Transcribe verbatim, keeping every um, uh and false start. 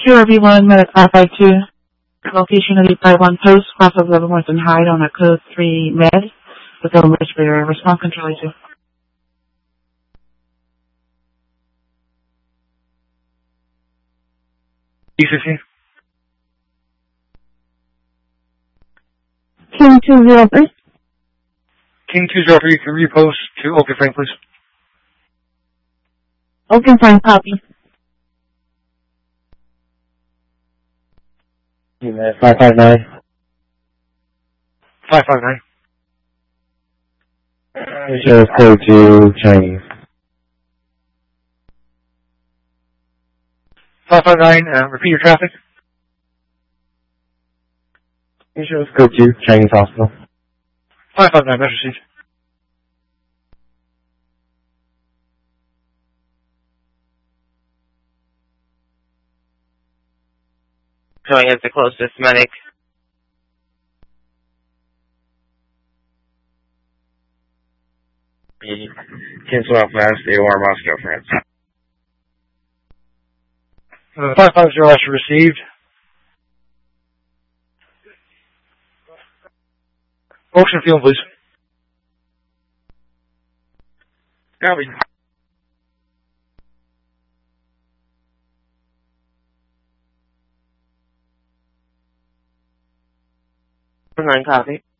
Q R V one, Medic five five two. Location of the five one post, cross of Leavenworth and Hyde on a code three med with a respirator. Response control two. D fifteen. King two zero three. King two zero three, you can repost to Oaken Frank, please. Oaken Frank, copy. five five nine. five five nine. Shows code two, Chinese. five five nine, uh, repeat your traffic. It shows code two, Chinese hospital. five five nine, message received. Showing as the closest medic. Cancel off mass, A O R Moscow, France. Uh, five five zero actually received. Ocean field, please. Copy. Nine copy.